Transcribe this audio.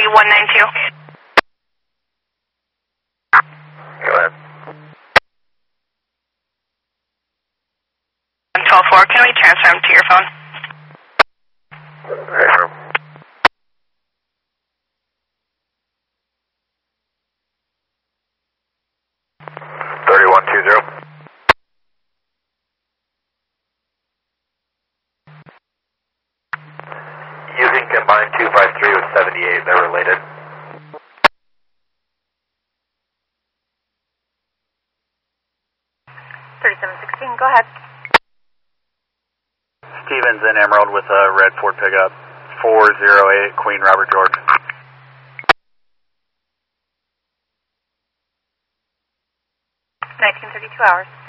192. Go ahead. 112-4, can we transfer him to your phone? Right, sure. Using combined 253 with 78, they're related. Go ahead. Stevens and Emerald with a red Ford pickup, 408 Queen Robert George. 1932 hours.